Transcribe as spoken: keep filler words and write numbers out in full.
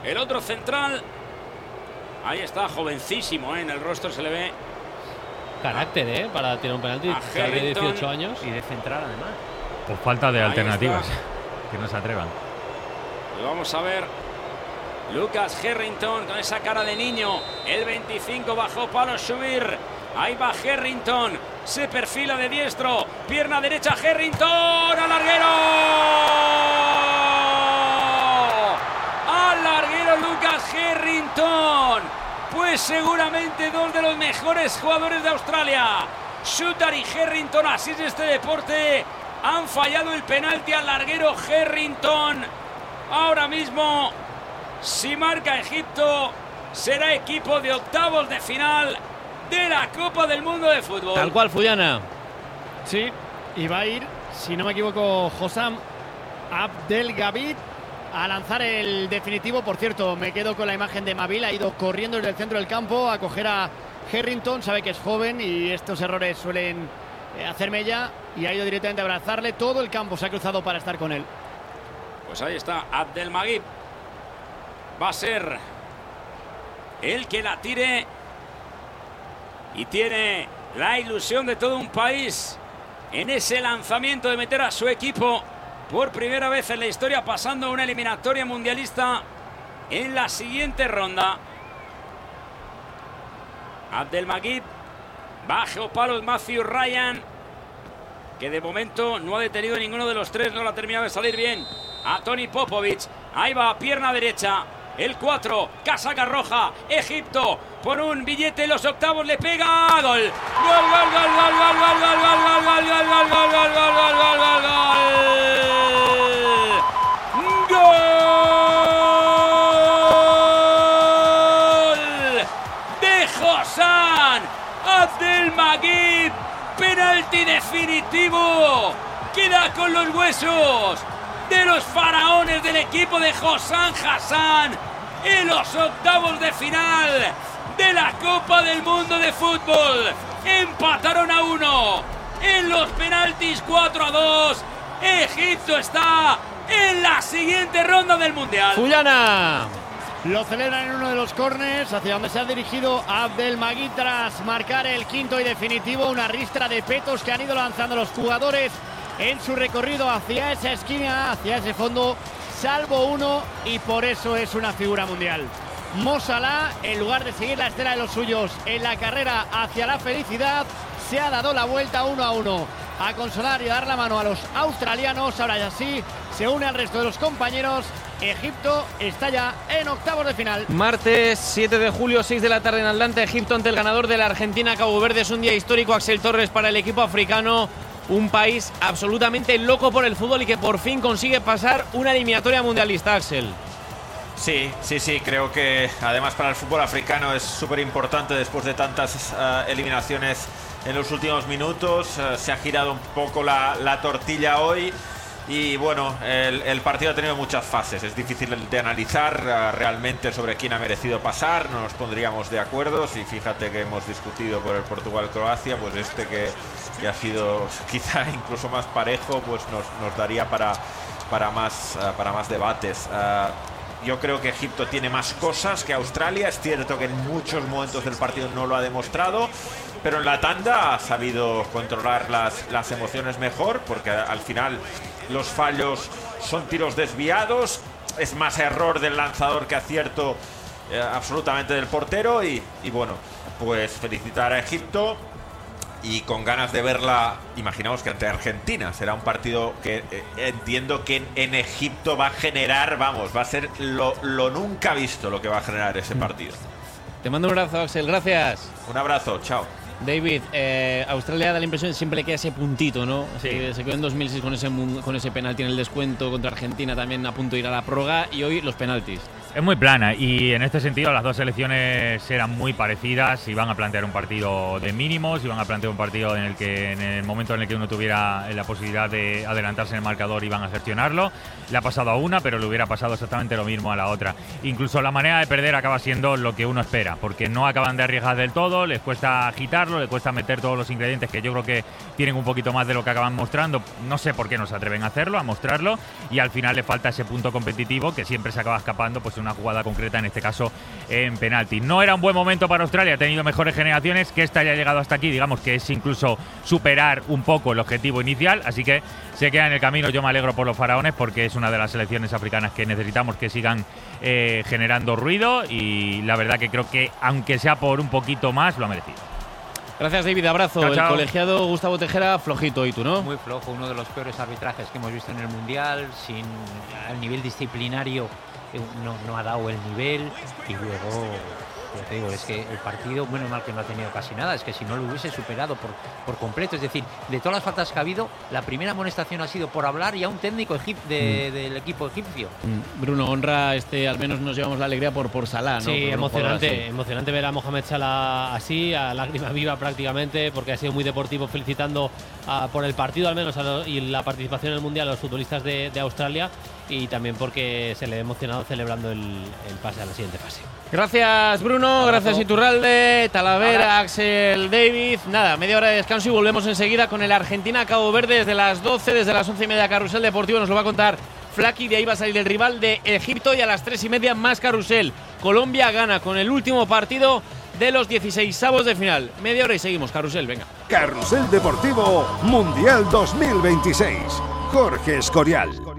el otro central. Ahí está, jovencísimo, ¿eh? En el rostro se le ve carácter, ¿eh? Para tirar un penalti de dieciocho años. Y de central, además. Por falta de Ahí alternativas. está. Que no se atrevan. Y vamos a ver. Lucas Harrington con esa cara de niño. El veinticinco bajo palo subir. Ahí va Harrington. Se perfila de diestro. Pierna derecha Harrington. ¡Al larguero! ¡Al larguero Lucas Harrington! Pues seguramente dos de los mejores jugadores de Australia. Shooter y Harrington, así es este deporte. Han fallado el penalti al larguero Harrington. Ahora mismo, si marca Egipto, será equipo de octavos de final de la Copa del Mundo de Fútbol. Tal cual, Fullana. Sí, y va a ir, si no me equivoco, Hossam Abdelgabid a lanzar el definitivo. Por cierto, me quedo con la imagen de Mabil. Ha ido corriendo desde el centro del campo a coger a Harrington. Sabe que es joven y estos errores suelen hacer mella. Y ha ido directamente a abrazarle. Todo el campo se ha cruzado para estar con él. Pues ahí está Abdelmagib. Va a ser el que la tire. Y tiene la ilusión de todo un país en ese lanzamiento de meter a su equipo por primera vez en la historia, pasando una eliminatoria mundialista en la siguiente ronda. Abdelmagib, bajo palos Matthew Ryan, que de momento no ha detenido ninguno de los tres, no lo ha terminado de salir bien. A Tony Popovic, ahí va, pierna derecha, el cuatro, casaca roja, Egipto, por un billete en los octavos, le pega, gol, gol, gol, gol, gol, gol, gol, gol, gol, gol, gol, gol, gol, gol, gol, gol, gol, gol, gol de Hossam Abdelmagib, penalti definitivo, queda con los huesos de los faraones del equipo de Hossam Hassan en los octavos de final de la Copa del Mundo de Fútbol. Empataron a uno en los penaltis, cuatro a dos. Egipto está en la siguiente ronda del Mundial. Fullana. Lo celebran en uno de los córners hacia donde se ha dirigido Abdelmagib tras marcar el quinto y definitivo. Una ristra de petos que han ido lanzando los jugadores en su recorrido hacia esa esquina, hacia ese fondo, salvo uno, y por eso es una figura mundial. Mo Salah, en lugar de seguir la estela de los suyos en la carrera hacia la felicidad, se ha dado la vuelta uno a uno a consolar y a dar la mano a los australianos. Ahora ya sí, se une al resto de los compañeros. Egipto está ya en octavos de final. Martes siete de julio, seis de la tarde en Atlanta, Egipto ante el ganador de la Argentina-Cabo Verde. Es un día histórico, Axel Torres, para el equipo africano. Un país absolutamente loco por el fútbol y que por fin consigue pasar una eliminatoria mundialista, Axel. Sí, sí, sí, creo que además para el fútbol africano es súper importante después de tantas uh, eliminaciones en los últimos minutos. Uh, se ha girado un poco la, la tortilla hoy y bueno, el, el partido ha tenido muchas fases. Es difícil de analizar uh, realmente sobre quién ha merecido pasar, no nos pondríamos de acuerdo. Si fíjate que hemos discutido por el Portugal-Croacia, pues este que, que ha sido quizá incluso más parejo, pues nos, nos daría para, para, más, uh, para más debates. Uh, Yo creo que Egipto tiene más cosas que Australia. Es cierto que en muchos momentos del partido no lo ha demostrado, pero en la tanda ha sabido controlar las, las emociones mejor, porque al final los fallos son tiros desviados. Es más error del lanzador que acierto eh, absolutamente del portero. Y, y bueno, pues felicitar a Egipto. Y con ganas de verla, imaginaos que ante Argentina será un partido que eh, entiendo que en, en Egipto va a generar, vamos, va a ser lo, lo nunca visto lo que va a generar ese partido. Te mando un abrazo, Axel, gracias. Un abrazo, chao. David, eh, Australia da la impresión de que siempre le queda ese puntito, ¿no? Sí. Se, se quedó en dos mil seis con ese, con ese penalti en el descuento contra Argentina, también a punto de ir a la prórroga, y hoy los penaltis. Es muy plana y en este sentido las dos selecciones eran muy parecidas. Iban a plantear un partido de mínimos, iban a plantear un partido en el que en el momento en el que uno tuviera la posibilidad de adelantarse en el marcador iban a gestionarlo. Le ha pasado a una, pero le hubiera pasado exactamente lo mismo a la otra. Incluso la manera de perder acaba siendo lo que uno espera, porque no acaban de arriesgar del todo, les cuesta agitarlo, les cuesta meter todos los ingredientes que yo creo que tienen un poquito más de lo que acaban mostrando. No sé por qué no se atreven a hacerlo, a mostrarlo, y al final le falta ese punto competitivo que siempre se acaba escapando pues en una jugada concreta, en este caso en penalti. No era un buen momento para Australia, ha tenido mejores generaciones, que esta haya llegado hasta aquí, digamos que es incluso superar un poco el objetivo inicial, así que se queda en el camino. Yo me alegro por los faraones porque es una de las selecciones africanas que necesitamos que sigan eh, generando ruido, y la verdad que creo que aunque sea por un poquito más, lo ha merecido. Gracias, David, abrazo. Chao, chao. El colegiado Gustavo Tejera, flojito, ¿y tú, no? Muy flojo, uno de los peores arbitrajes que hemos visto en el Mundial, sin el nivel disciplinario no, no ha dado el nivel, y luego, ya te digo, es que el partido, bueno, mal que no ha tenido casi nada, es que si no lo hubiese superado por, por completo, es decir, de todas las faltas que ha habido, la primera amonestación ha sido por hablar y a un técnico egip de, mm. del equipo egipcio. Mm. Bruno, honra, este, al menos nos llevamos la alegría por, por Salah, ¿no? Sí, por emocionante, emocionante ver a Mohamed Salah así, a lágrima viva prácticamente, porque ha sido muy deportivo, felicitando a, por el partido al menos a lo, y la participación en el Mundial a los futbolistas de, de Australia, y también porque se le ha emocionado celebrando el, el pase a la siguiente fase. Gracias, Bruno, gracias Iturralde, Talavera, Ahora. Axel, David. Nada, media hora de descanso y volvemos enseguida con el Argentina-Cabo Verde desde las doce, desde las once y media Carrusel Deportivo, nos lo va a contar Flaky, de ahí va a salir el rival de Egipto, y a las tres y media más Carrusel. Colombia gana con el último partido de los dieciseisavos de final. Media hora y seguimos, Carrusel, venga. Carrusel Deportivo Mundial dos mil veintiséis. Jorge Escorial.